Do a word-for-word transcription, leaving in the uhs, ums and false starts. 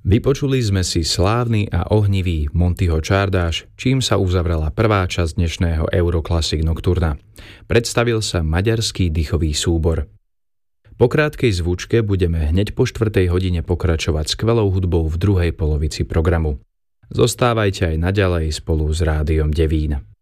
Vypočuli sme si slávny a ohnivý Montyho Čardáš, čím sa uzavrela prvá časť dnešného Euroclassic Nocturna. Predstavil sa maďarský dychový súbor. Po krátkej zvučke budeme hneď po štvrtej hodine pokračovať skvelou hudbou v druhej polovici programu. Zostávajte aj naďalej spolu s Rádiom Devín.